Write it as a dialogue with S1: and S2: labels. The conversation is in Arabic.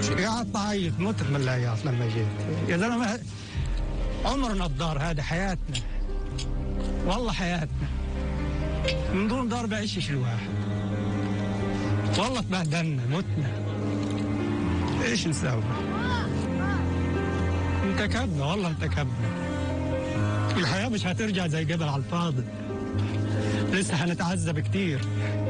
S1: قعدت اعيط، مت من العياط لما جيت. يا زلمه عمرنا الدار هذه حياتنا، والله حياتنا، من دون دار بعيشش الواحد، والله تبهدلنا متنا، ايش نسوي؟ انتكبنا، والله انتكبنا. الحياة مش هترجع زي قبل على الفاضي، لسه هنتعذب كتير.